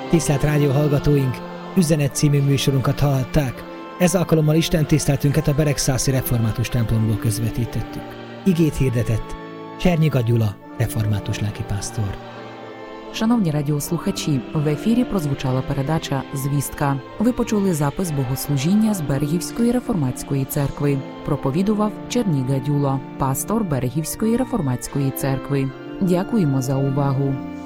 Tisztelt rádióhallgatóink, Üzenet című műsorunkat hallhatták. Ez alkalommal Isten tiszteltünket a Beregszászi Református templomból közvetítettük. Igét hirdetett Csernyika Gyula, református lelkipásztor. Шановні радіослухачі, в ефірі прозвучала передача «Звістка». Ви почули запис богослужіння з Берегівської реформатської церкви. Проповідував Черніга Дюла, пастор Берегівської реформатської церкви. Дякуємо за увагу.